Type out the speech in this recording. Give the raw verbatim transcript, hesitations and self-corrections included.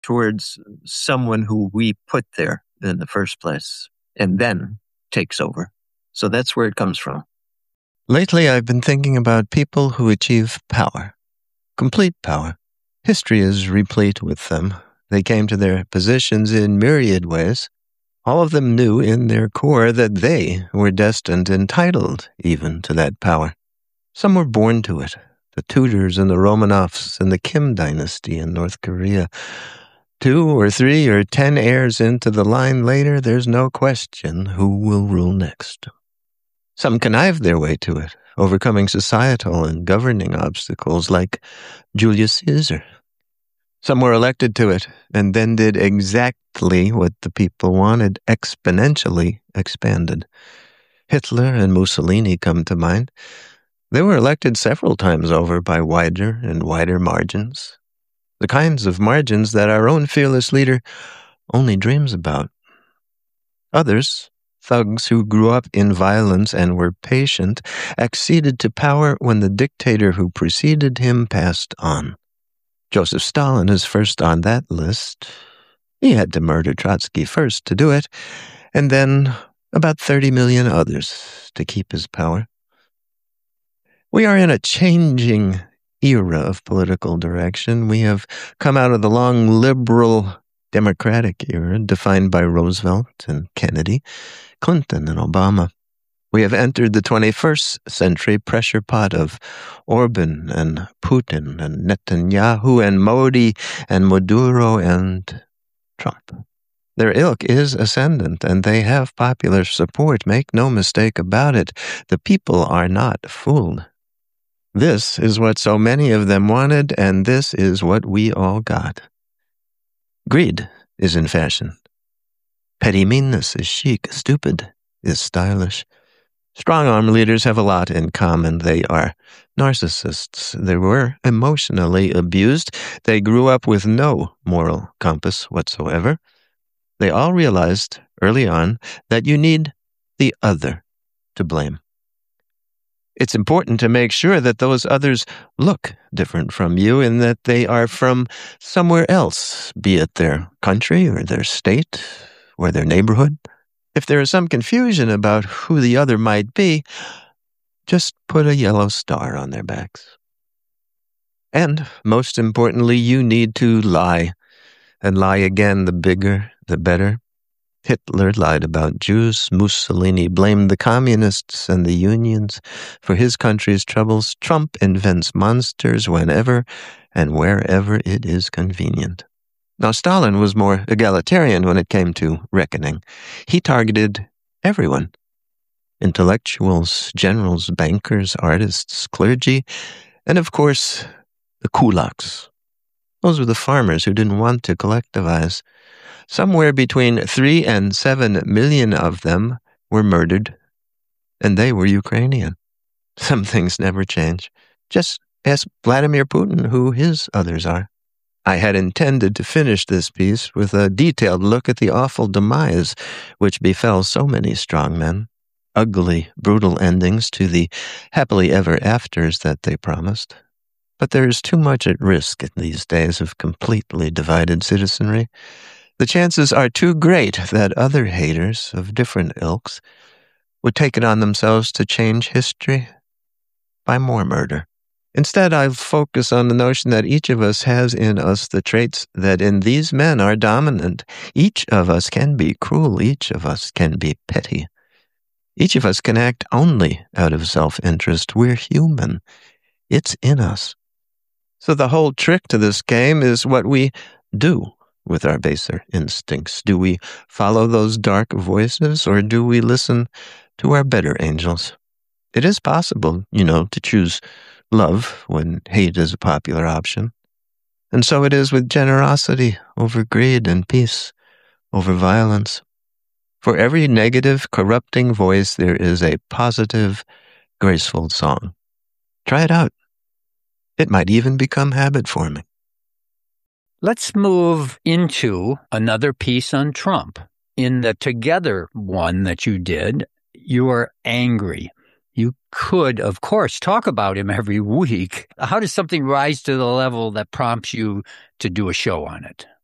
towards someone who we put there in the first place and then takes over. So that's where it comes from. Lately, I've been thinking about people who achieve power, complete power. History is replete with them. They came to their positions in myriad ways. All of them knew in their core that they were destined, entitled even to that power. Some were born to it. The Tudors and the Romanovs and the Kim dynasty in North Korea. Two or three or ten heirs into the line later, there's no question who will rule next. Some connived their way to it, overcoming societal and governing obstacles like Julius Caesar. Some were elected to it and then did exactly what the people wanted, exponentially expanded. Hitler and Mussolini come to mind. They were elected several times over by wider and wider margins, the kinds of margins that our own fearless leader only dreams about. Others, thugs who grew up in violence and were patient, acceded to power when the dictator who preceded him passed on. Joseph Stalin is first on that list. He had to murder Trotsky first to do it, and then about thirty million others to keep his power. We are in a changing era of political direction. We have come out of the long liberal democratic era defined by Roosevelt and Kennedy, Clinton and Obama. We have entered the twenty-first century pressure pot of Orban and Putin and Netanyahu and Modi and Maduro and Trump. Their ilk is ascendant, and they have popular support. Make no mistake about it. The people are not fooled. This is what so many of them wanted, and this is what we all got. Greed is in fashion. Petty meanness is chic. Stupid is stylish. Strong-arm leaders have a lot in common. They are narcissists. They were emotionally abused. They grew up with no moral compass whatsoever. They all realized early on that you need the other to blame. It's important to make sure that those others look different from you and that they are from somewhere else, be it their country or their state or their neighborhood. If there is some confusion about who the other might be, just put a yellow star on their backs. And, most importantly, you need to lie, and lie again. The bigger, the better. Hitler lied about Jews. Mussolini blamed the communists and the unions for his country's troubles. Trump invents monsters whenever and wherever it is convenient. Now, Stalin was more egalitarian when it came to reckoning. He targeted everyone. Intellectuals, generals, bankers, artists, clergy, and of course, the kulaks. Those were the farmers who didn't want to collectivize. Somewhere between three and seven million of them were murdered, and they were Ukrainian. Some things never change. Just ask Vladimir Putin who his others are. I had intended to finish this piece with a detailed look at the awful demise which befell so many strong men, ugly, brutal endings to the happily ever afters that they promised. But there is too much at risk in these days of completely divided citizenry. The chances are too great that other haters of different ilks would take it on themselves to change history by more murder. Instead, I'll focus on the notion that each of us has in us the traits that in these men are dominant. Each of us can be cruel. Each of us can be petty. Each of us can act only out of self-interest. We're human. It's in us. So the whole trick to this game is what we do with our baser instincts. Do we follow those dark voices, or do we listen to our better angels? It is possible, you know, to choose love when hate is a popular option. And so it is with generosity over greed and peace over violence. For every negative, corrupting voice, there is a positive, graceful song. Try it out. It might even become habit-forming. Let's move into another piece on Trump. In the Together one that you did, you are angry. You could, of course, talk about him every week. How does something rise to the level that prompts you to do a show on it?